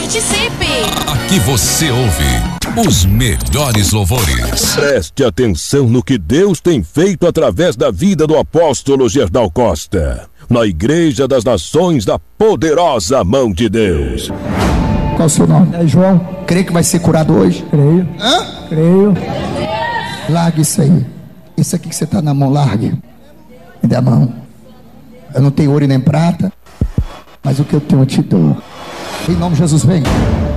Participe! Aqui você ouve os melhores louvores. Preste atenção no que Deus tem feito através da vida do apóstolo Gerdau Costa, na Igreja das Nações da Poderosa Mão de Deus. Qual o seu nome? É João. Crê que vai ser curado hoje? Creio. Hã? Creio. Largue isso aí. Isso aqui que você está na mão, largue. Me dê a mão. Eu não tenho ouro e nem prata, mas o que eu tenho eu te dou. Em nome de Jesus, vem.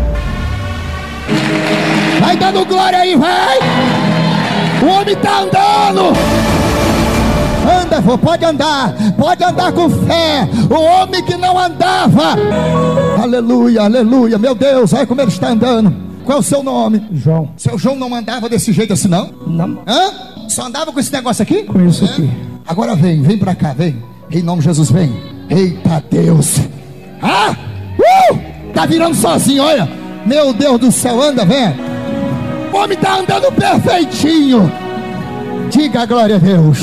Vai dando glória aí, vai. O homem está andando. Anda, pode andar com fé. O homem que não andava. Aleluia, aleluia. Meu Deus, olha como ele está andando. Qual é o seu nome? João. Seu João não andava desse jeito assim, não? Não. Hã? Só andava com esse negócio aqui? Com isso aqui. Agora vem pra cá, vem. Em nome de Jesus, vem. Eita Deus. Ah! Tá virando sozinho, olha. Meu Deus do céu, anda, vem. O homem tá andando perfeitinho. Diga a glória a Deus.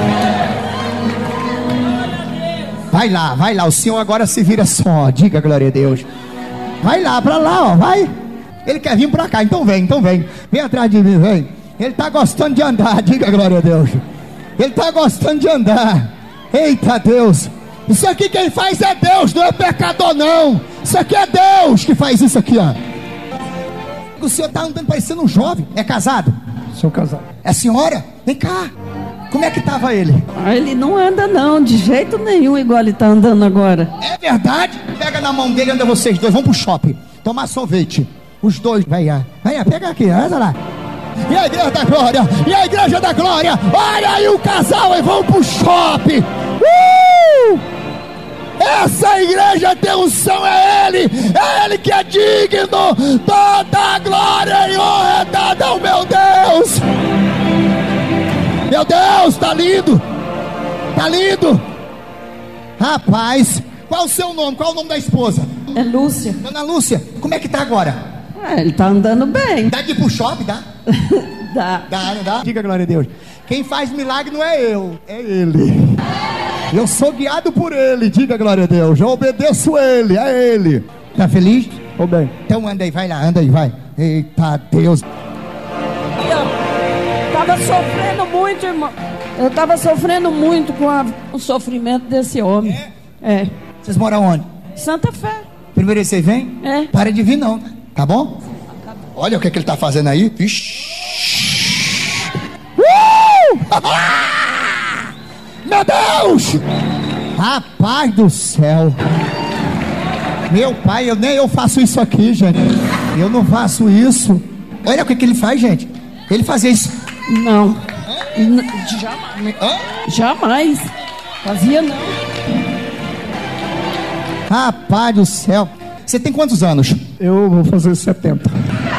Vai lá, o senhor agora se vira só. Diga a glória a Deus. Vai lá, pra lá, ó, vai. Ele quer vir pra cá, então vem. Vem atrás de mim, vem. Ele tá gostando de andar, diga a glória a Deus. Ele tá gostando de andar. Eita Deus. Isso aqui quem faz é Deus, não é pecador não. Isso aqui é Deus que faz isso aqui, ó. O senhor tá andando parecendo um jovem. É casado? Sou casado. É senhora? Vem cá. Como é que tava ele? Ele não anda não, de jeito nenhum igual ele tá andando agora. É verdade? Pega na mão dele, anda vocês dois, vão pro shopping tomar sorvete. Os dois, vai, pega aqui, anda lá. E a igreja da glória, olha aí o casal e vão pro shopping. Essa igreja tem unção, é ele que é digno. Toda a glória e honra é dada ao meu Deus. Meu Deus, tá lindo. Rapaz, qual o seu nome? Qual o nome da esposa? É Lúcia. Dona Lúcia, como é que tá agora? Ele tá andando bem. Dá de ir pro shopping, dá? Dá. Diga glória a Deus. Quem faz milagre não é eu, é ele. Eu sou guiado por ele, diga glória a Deus. Eu obedeço ele, é ele. Tá feliz? Tô bem. Então anda aí, vai lá, vai. Eita Deus. Eu tava sofrendo muito, irmão. Eu tava sofrendo muito com o sofrimento desse homem. É. Vocês moram onde? Santa Fé. Primeiro você vem? É. Para de vir não, tá bom? Olha o que ele tá fazendo aí. Vixe. Meu Deus! Rapaz do céu. Meu pai, nem eu faço isso aqui, gente. Eu não faço isso. Olha o que ele faz, gente. Ele fazia isso. Não. Jamais. Fazia não. Rapaz do céu. Você tem quantos anos? Eu vou fazer 70.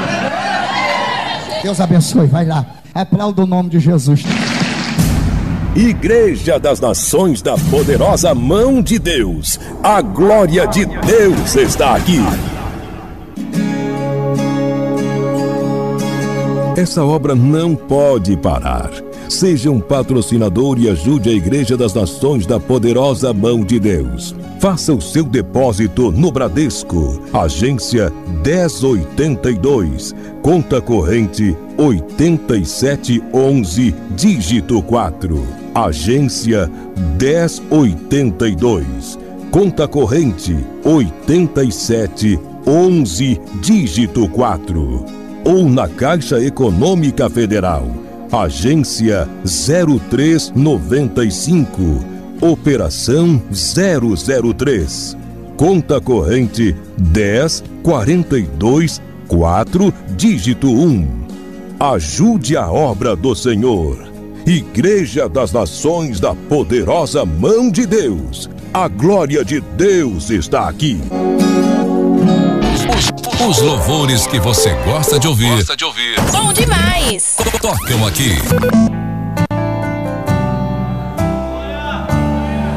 Deus abençoe, vai lá. Aplauda o nome de Jesus. Igreja das Nações da Poderosa Mão de Deus. A glória de Deus está aqui. Essa obra não pode parar. Seja um patrocinador e ajude a Igreja das Nações da Poderosa Mão de Deus. Faça o seu depósito no Bradesco, agência 1082, conta corrente 8711, dígito 4. Agência 1082, conta corrente 8711, dígito 4. Ou na Caixa Econômica Federal, agência 0395, operação 003, conta corrente 10424, dígito 1. Ajude a obra do Senhor. Igreja das Nações da Poderosa Mão de Deus. A glória de Deus está aqui. Os louvores que você gosta de ouvir. Bom demais! Tocam aqui.